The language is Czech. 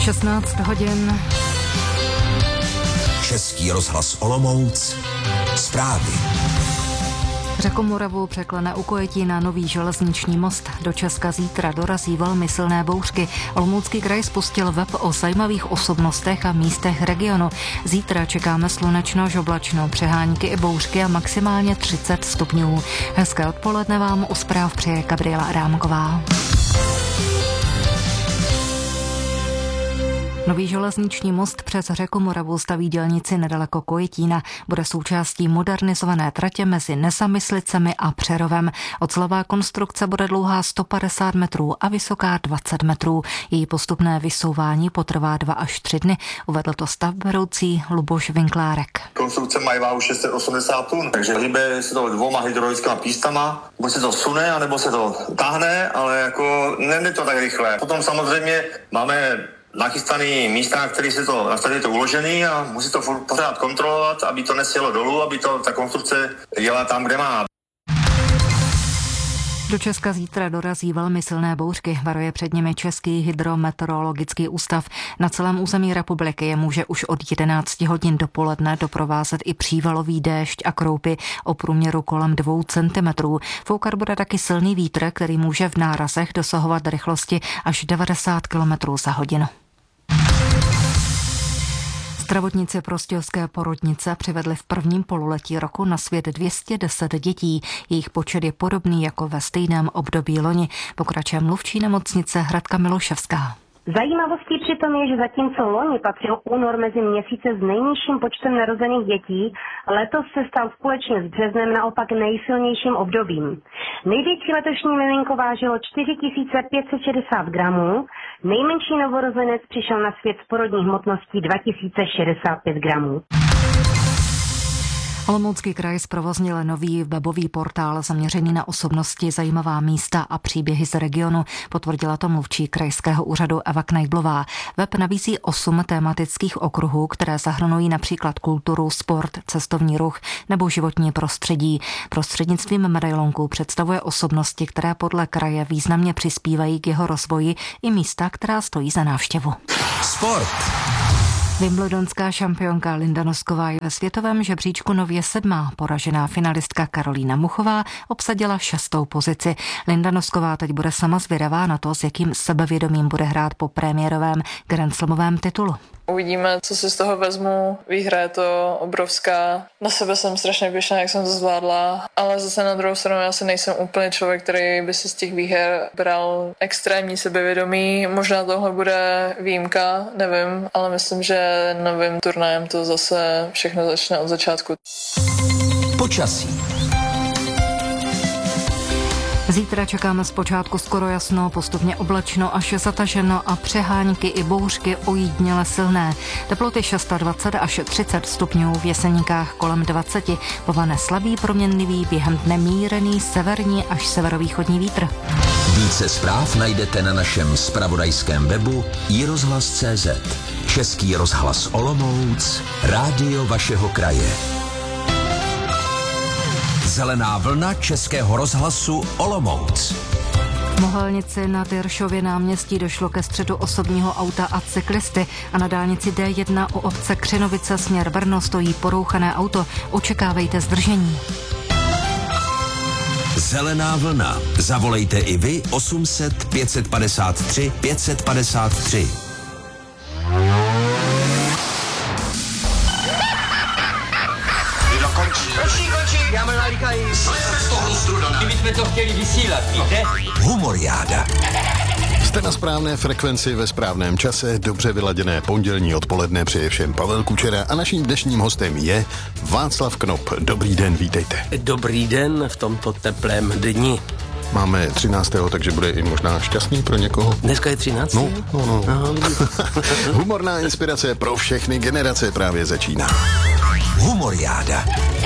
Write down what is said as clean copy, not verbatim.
16 hodin. Český rozhlas Olomouc. Zprávy. Řeku Moravu překlene u Kojetína nový železniční most. Do Česka zítra dorazí velmi silné bouřky. Olomoucký kraj spustil web o zajímavých osobnostech a místech regionu. Zítra čekáme slunečno, žoblačno, přehánky i bouřky a maximálně 30 stupňů. Hezké odpoledne vám u zpráv přeje Gabriela Adámková. Nový železniční most přes řeku Moravu staví dělnici nedaleko Kojetína. Bude součástí modernizované tratě mezi Nesamyslicemi a Přerovem. Ocelová konstrukce bude dlouhá 150 metrů a vysoká 20 metrů. Její postupné vysouvání potrvá 2 až 3 dny, uvedl to stavberoucí Luboš Vinklárek. Konstrukce mají váhu 680 tun, takže hýbe se to 2 hydraulickými pístama. Buď se to sune, anebo se to táhne, ale jako nejde to tak rychle. Potom samozřejmě máme nachystaný místa, na kterých je to uložený a musí to pořád kontrolovat, aby to nesjelo dolů, aby ta konstrukce jela tam, kde má. Do Česka zítra dorazí velmi silné bouřky, varuje před nimi Český hydrometeorologický ústav. Na celém území republiky je může už od 11 hodin dopoledne doprovázet i přívalový déšť a kroupy o průměru kolem 2 cm. Foukat bude taky silný vítr, který může v nárazech dosahovat rychlosti až 90 km za hodinu. Zdravotníci prostějovské porodnice přivedli v prvním pololetí roku na svět 210 dětí. Jejich počet je podobný jako ve stejném období loni. Pokračuje mluvčí nemocnice Hradka Miloševská. Zajímavostí přitom je, že zatímco loni patřil únor mezi měsíce s nejnižším počtem narozených dětí, letos se stal společně s březnem naopak nejsilnějším obdobím. Největší letošní miminko vážilo 4560 gramů, nejmenší novorozenec přišel na svět s porodní hmotností 2065 gramů. Olomoucký kraj zprovoznil nový webový portál zaměřený na osobnosti, zajímavá místa a příběhy z regionu, potvrdila to mluvčí krajského úřadu Eva Knejdlová. Web nabízí 8 tematických okruhů, které zahrnují například kulturu, sport, cestovní ruch nebo životní prostředí. Prostřednictvím medailonků představuje osobnosti, které podle kraje významně přispívají k jeho rozvoji, i místa, která stojí za návštěvu. Sport. Wimbledonská šampionka Linda Nosková je ve světovém žebříčku nově 7. Poražená finalistka Karolína Muchová obsadila 6. pozici. Linda Nosková teď bude sama zvědavá na to, s jakým sebevědomím bude hrát po premiérovém grandslamovém titulu. Uvidíme, co si z toho vezmu. Výhra je to obrovská. Na sebe jsem strašně pyšná, jak jsem to zvládla, ale zase na druhou stranu já si nejsem úplně člověk, který by si z těch výher bral extrémní sebevědomí. Možná tohle bude výjimka, nevím, ale myslím, že novým turnajem to zase všechno začne od začátku. Počasí. Zítra čekáme zpočátku skoro jasno, postupně oblačno až zataženo a přehánky i bouřky ojediněle silné. Teploty 26 až 30 stupňů, v Jeseníkách kolem 20. Povane slabý proměnlivý, během dne mírný severní až severovýchodní vítr. Více zpráv najdete na našem zpravodajském webu iRozhlas.cz. Český rozhlas Olomouc, rádio vašeho kraje. Zelená vlna Českého rozhlasu Olomouc. V Mohelnici na Tyršově náměstí došlo ke střetu osobního auta a cyklisty a na dálnici D1 u obce Křenovice směr Brno stojí porouchané auto. Očekávejte zdržení. Zelená vlna. Zavolejte i vy 800 553 553. Končí, já mám nalíkají. Kdybychom to chtěli vysílat, víte? Humoriáda. Jste na správné frekvenci ve správném čase, dobře vyladěné pondělní odpoledne přeje všem Pavel Kučera a naším dnešním hostem je Václav Knop. Dobrý den, vítejte. Dobrý den v tomto teplém dni. Máme 13. takže bude i možná šťastný pro někoho. Dneska je 13. No. Humorná inspirace pro všechny generace právě začíná. Humoriáda.